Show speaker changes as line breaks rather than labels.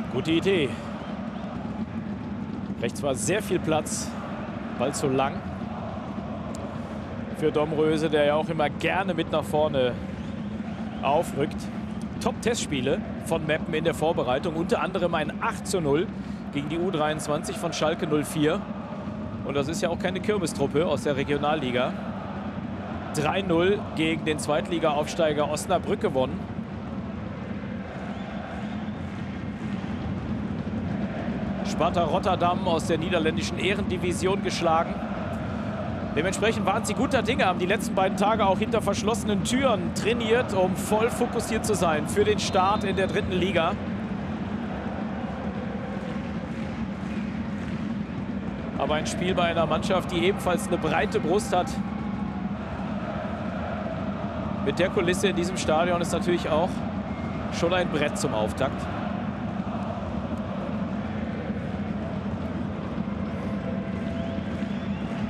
Gute Idee. Rechts war sehr viel Platz. Ball zu lang für Domröse, der ja auch immer gerne mit nach vorne aufrückt. Top-Testspiele von Meppen in der Vorbereitung. Unter anderem ein 8:0 gegen die U23 von Schalke 04. Und das ist ja auch keine Kirmestruppe aus der Regionalliga. 3:0 gegen den Zweitliga-Aufsteiger Osnabrück gewonnen. Sparta Rotterdam aus der niederländischen Ehrendivision geschlagen. Dementsprechend waren sie guter Dinge, haben die letzten beiden Tage auch hinter verschlossenen Türen trainiert, um voll fokussiert zu sein für den Start in der 3. Liga. Aber ein Spiel bei einer Mannschaft, die ebenfalls eine breite Brust hat. Mit der Kulisse in diesem Stadion ist natürlich auch schon ein Brett zum Auftakt.